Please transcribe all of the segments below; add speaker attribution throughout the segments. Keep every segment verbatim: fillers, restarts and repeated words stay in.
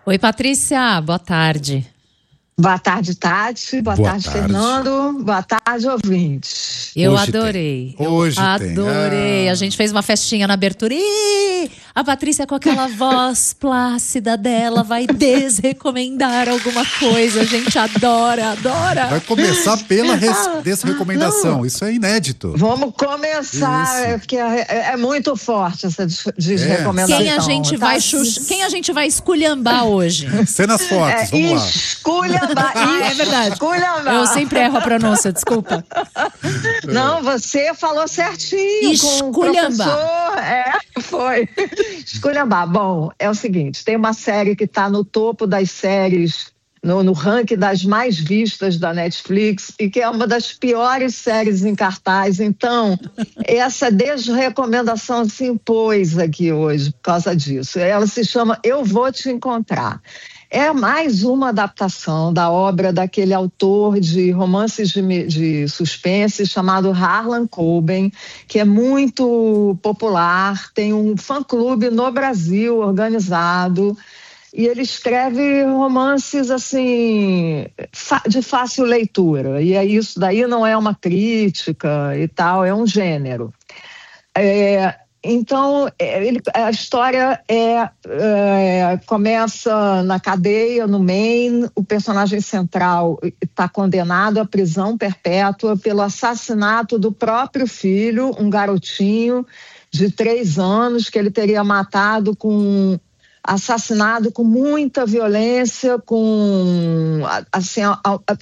Speaker 1: Oi, Patrícia, boa tarde.
Speaker 2: Boa tarde, Tati. Boa,
Speaker 3: Boa
Speaker 2: tarde,
Speaker 3: tarde,
Speaker 2: Fernando. Boa tarde, ouvintes.
Speaker 1: Eu
Speaker 3: Hoje
Speaker 1: adorei.
Speaker 3: tem. Hoje
Speaker 1: Eu adorei.
Speaker 3: tem. Ah.
Speaker 1: A gente fez uma festinha na abertura. Ih, a Patrícia, com aquela voz plácida dela, vai desrecomendar alguma coisa. A gente adora, adora.
Speaker 3: Vai começar pela res...
Speaker 2: Ah,
Speaker 3: desrecomendação.
Speaker 2: não.
Speaker 3: Isso é inédito.
Speaker 2: Vamos começar,
Speaker 3: Isso.
Speaker 2: é, porque é, é muito forte essa des- desrecomendação.
Speaker 1: Quem a gente
Speaker 2: tá?
Speaker 1: vai chux... Quem a gente vai esculhambar hoje?
Speaker 3: Cenas fortes,
Speaker 2: É,
Speaker 3: vamos lá.
Speaker 2: esculhambar.
Speaker 1: Ah, é verdade.
Speaker 2: Esculhambar.
Speaker 1: Eu sempre erro a pronúncia, desculpa.
Speaker 2: Não, você falou certinho com o
Speaker 1: Esculhambar.
Speaker 2: professor. É, foi. Esculhambar. Bom, é o seguinte, tem uma série que está no topo das séries, no, no ranking das mais vistas da Netflix, e que é uma das piores séries em cartaz. Então, essa desrecomendação se impôs aqui hoje por causa disso. Ela se chama Eu Vou Te Encontrar. É mais uma adaptação da obra daquele autor de romances de, de suspense chamado Harlan Coben, que é muito popular, tem um fã-clube no Brasil organizado, e ele escreve romances assim de fácil leitura, e é isso daí, não é uma crítica e tal, é um gênero. É, Então, ele, a história é, é, começa na cadeia, no Maine. O personagem central está condenado à prisão perpétua pelo assassinato do próprio filho, um garotinho de três anos, que ele teria matado com... assassinado com muita violência, com assim, a, a, a,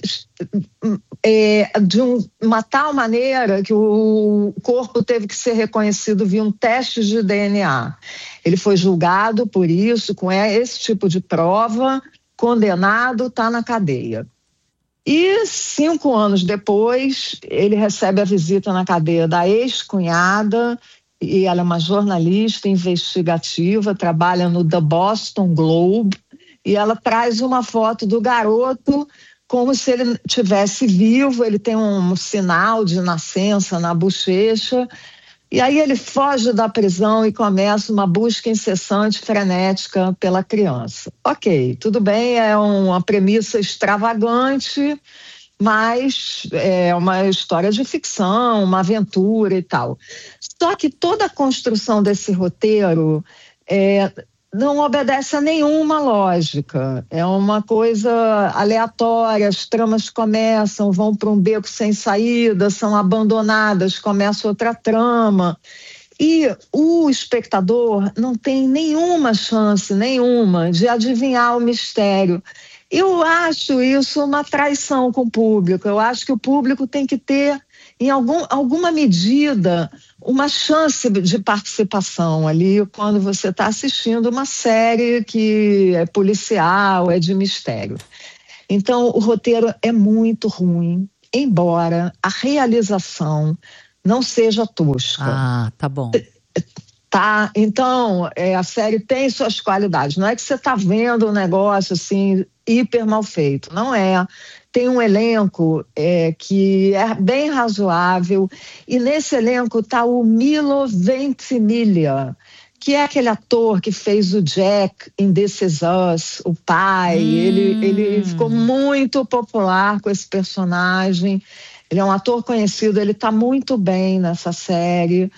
Speaker 2: é, de um, uma tal maneira que o corpo teve que ser reconhecido via um teste de D N A. Ele foi julgado por isso, com esse tipo de prova, condenado, está na cadeia. E cinco anos depois, ele recebe a visita na cadeia da ex-cunhada, e ela é uma jornalista investigativa, trabalha no The Boston Globe, e ela traz uma foto do garoto como se ele tivesse vivo, ele tem um sinal de nascença na bochecha, e aí ele foge da prisão e começa uma busca incessante, frenética pela criança. Ok, tudo bem, é uma premissa extravagante, mas é uma história de ficção, uma aventura e tal. Só que toda a construção desse roteiro é, não obedece a nenhuma lógica. É uma coisa aleatória, as tramas começam, vão para um beco sem saída, são abandonadas, começa outra trama. E o espectador não tem nenhuma chance, nenhuma, de adivinhar o mistério. Eu acho isso uma traição com o público. Eu acho que o público tem que ter, em algum, alguma medida, uma chance de participação ali quando você está assistindo uma série que é policial, é de mistério. Então, o roteiro é muito ruim, embora a realização não seja tosca.
Speaker 1: Ah, tá bom.
Speaker 2: Tá, então é, a série tem suas qualidades. Não é que você está vendo um negócio assim hiper mal feito, não é. Tem um elenco é, que é bem razoável, e nesse elenco está o Milo Ventimiglia, que é aquele ator que fez o Jack em This Is Us, o pai. Hum. Ele, ele ficou muito popular com esse personagem. Ele é um ator conhecido, ele está muito bem nessa série.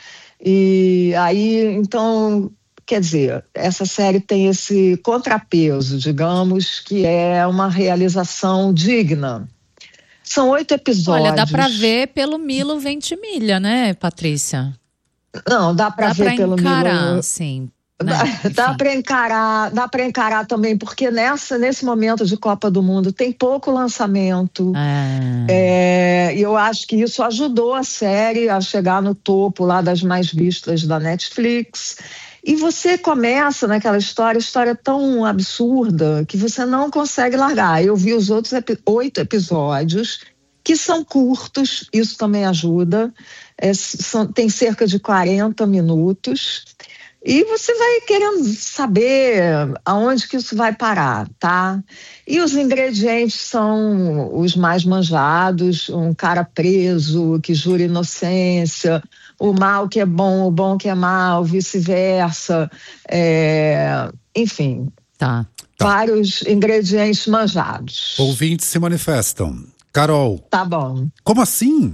Speaker 2: E aí, então, quer dizer, essa série tem esse contrapeso, digamos, que é uma realização digna. São oito episódios.
Speaker 1: Olha, dá para ver pelo Milo Ventimiglia, né, Patrícia?
Speaker 2: Não, dá para ver pelo Milo.
Speaker 1: Dá para encarar, sim. Né?
Speaker 2: Dá, dá para encarar, dá para encarar também, porque nessa, nesse momento de Copa do Mundo tem pouco lançamento.
Speaker 1: Ah.
Speaker 2: É, e eu acho que isso ajudou a série a chegar no topo lá das mais vistas da Netflix. E você começa naquela história, história tão absurda que você não consegue largar. Eu vi os outros epi- oito episódios, que são curtos, isso também ajuda. É, são, tem cerca de quarenta minutos. E você vai querendo saber aonde que isso vai parar, tá? E os ingredientes são os mais manjados: um cara preso que jura inocência, o mal que é bom, o bom que é mal, vice-versa. É, enfim,
Speaker 1: Tá.
Speaker 3: Tá.
Speaker 2: Vários ingredientes manjados.
Speaker 3: Ouvintes se manifestam. Carol,
Speaker 2: Tá bom.
Speaker 3: como assim?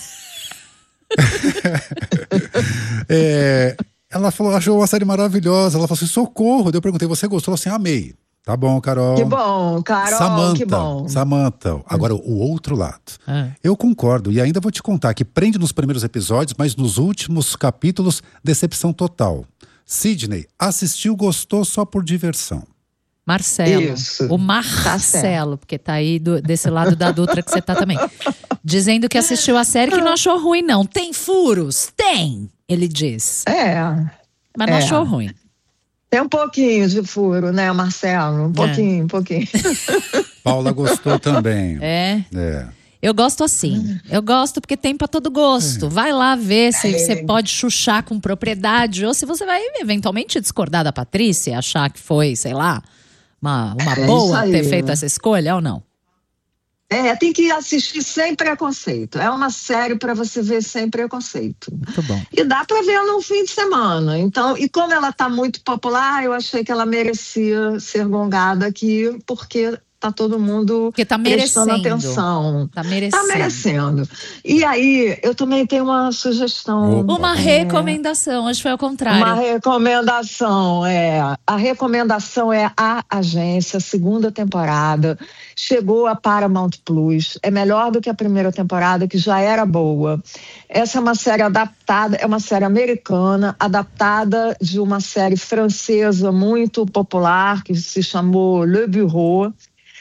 Speaker 3: É, ela falou, achou uma série maravilhosa. Ela falou assim, socorro. Daí eu perguntei, você gostou? Ela falou assim, amei. Tá bom, Carol.
Speaker 2: Que bom, Carol,
Speaker 3: Samantha,
Speaker 2: que bom.
Speaker 3: Samantha, agora o outro lado.
Speaker 1: Ah.
Speaker 3: Eu concordo, e ainda vou te contar que prende nos primeiros episódios, mas nos últimos capítulos, decepção total. Sidney assistiu, gostou só por diversão.
Speaker 1: Marcelo.
Speaker 2: Isso.
Speaker 1: O Marcelo, porque tá aí do- desse lado da Dutra que você tá também. Dizendo que assistiu a série que não achou ruim, não. Tem furos? Tem, ele diz.
Speaker 2: É,
Speaker 1: Mas não
Speaker 2: É.
Speaker 1: achou ruim.
Speaker 2: tem um pouquinho de furo, né, Marcelo? Um pouquinho, um pouquinho.
Speaker 3: Paula gostou também.
Speaker 1: É.
Speaker 3: É.
Speaker 1: Eu gosto assim. Eu gosto porque tem pra todo gosto. Vai lá ver se você pode chuchar com propriedade ou se você vai eventualmente discordar da Patrícia, achar que foi, sei lá, uma, uma
Speaker 2: É
Speaker 1: boa
Speaker 2: isso aí,
Speaker 1: ter feito
Speaker 2: né?
Speaker 1: essa escolha ou não.
Speaker 2: É, tem que assistir sem preconceito. É uma série para você ver sem preconceito.
Speaker 1: Muito bom.
Speaker 2: E dá para ver num fim de semana. Então, e como ela está muito popular, eu achei que ela merecia ser gongada aqui, porque tá todo mundo
Speaker 1: Porque tá
Speaker 2: prestando
Speaker 1: merecendo.
Speaker 2: atenção.
Speaker 1: Tá merecendo.
Speaker 2: Tá merecendo. E aí, eu também tenho uma sugestão.
Speaker 3: Opa.
Speaker 1: Uma recomendação, hoje foi ao contrário.
Speaker 2: Uma recomendação, é. A recomendação é A Agência, segunda temporada. Chegou a Paramount Plus. É melhor do que a primeira temporada, que já era boa. Essa é uma série adaptada, é uma série americana, adaptada de uma série francesa muito popular, que se chamou Le Bureau.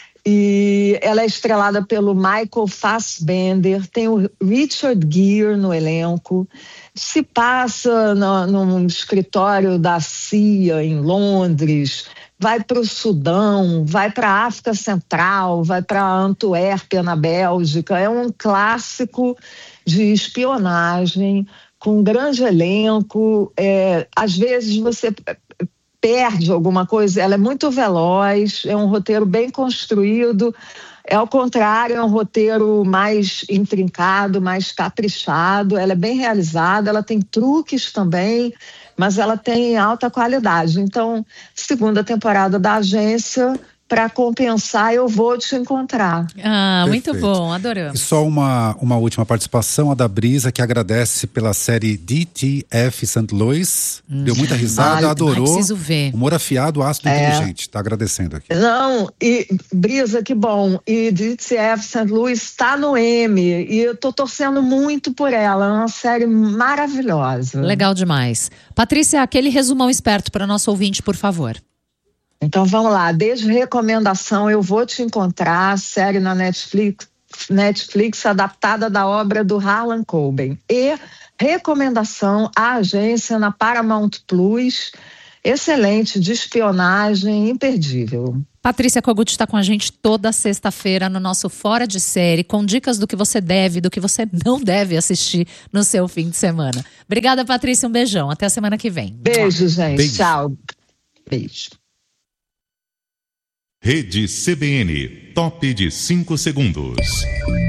Speaker 2: E ela é estrelada pelo Michael Fassbender, tem o Richard Gere no elenco. Se passa no, num escritório da C I A em Londres, vai para o Sudão, vai para a África Central, vai para Antuérpia, na Bélgica. É um clássico de espionagem, com um grande elenco. É, às vezes você perde alguma coisa, ela é muito veloz, é um roteiro bem construído, é ao contrário, é um roteiro mais intrincado, mais caprichado, ela é bem realizada, ela tem truques também, mas ela tem alta qualidade. Então, segunda temporada da Agência, para compensar, eu vou te encontrar.
Speaker 1: Ah, muito
Speaker 3: Perfeito.
Speaker 1: bom,
Speaker 3: E
Speaker 1: adoramos.
Speaker 3: só uma, uma última participação, a da Brisa, que agradece pela série D T F Saint Louis. Deu muita risada,
Speaker 2: Ai,
Speaker 3: adorou.
Speaker 1: ai, preciso ver.
Speaker 3: Humor afiado, ácido e
Speaker 2: É.
Speaker 3: inteligente. Tá agradecendo aqui.
Speaker 2: Não, e Brisa, que bom. E D T F Saint Louis está no M. E eu tô torcendo muito por ela. É uma série maravilhosa.
Speaker 1: Legal demais. Patrícia, aquele resumão esperto para nosso ouvinte, por favor.
Speaker 2: Então vamos lá. Desde recomendação, Eu Vou Te Encontrar, série na Netflix, Netflix adaptada da obra do Harlan Coben. E recomendação, A Agência na Paramount Plus. Excelente, de espionagem, imperdível.
Speaker 1: Patrícia Kogut está com a gente toda sexta-feira no nosso Fora de Série, com dicas do que você deve, do que você não deve assistir no seu fim de semana. Obrigada, Patrícia. Um beijão. Até a semana que vem.
Speaker 2: Beijo, gente.
Speaker 3: Beijo.
Speaker 2: Tchau. Beijo.
Speaker 4: Rede C B N, top de cinco segundos.